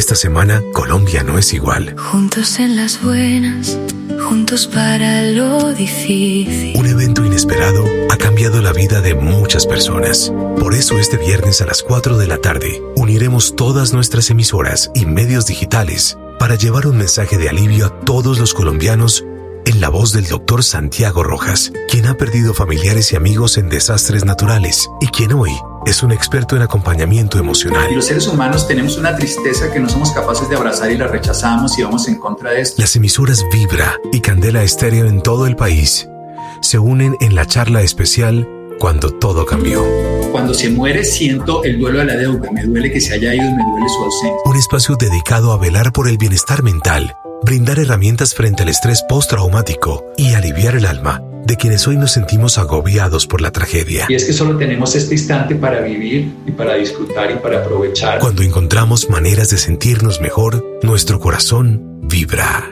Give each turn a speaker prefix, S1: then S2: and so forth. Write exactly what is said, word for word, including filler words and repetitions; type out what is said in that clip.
S1: esta semana, Colombia no es igual.
S2: Juntos en las buenas, juntos para lo difícil.
S1: Un evento inesperado ha cambiado la vida de muchas personas. Por eso este viernes a las cuatro de la tarde, uniremos todas nuestras emisoras y medios digitales para llevar un mensaje de alivio a todos los colombianos en la voz del doctor Santiago Rojas, quien ha perdido familiares y amigos en desastres naturales y quien hoy es un experto en acompañamiento emocional.
S3: Y los seres humanos tenemos una tristeza que no somos capaces de abrazar y la rechazamos y vamos en contra de esto.
S1: Las emisoras Vibra y Candela Estéreo en todo el país se unen en la charla especial Cuando todo cambió.
S3: Cuando se muere siento el duelo de la deuda, me duele que se haya ido y me duele su ausencia.
S1: Un espacio dedicado a velar por el bienestar mental, brindar herramientas frente al estrés postraumático y aliviar el alma de quienes hoy nos sentimos agobiados por la tragedia.
S3: Y es que solo tenemos este instante para vivir y para disfrutar y para aprovechar.
S1: Cuando encontramos maneras de sentirnos mejor, nuestro corazón vibra.